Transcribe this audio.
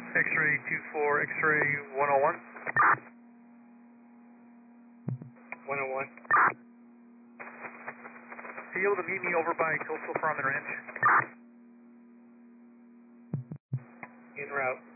X-ray 24, X-ray 101. 101. Are you able to meet me over by Coastal Farm and Ranch? En route.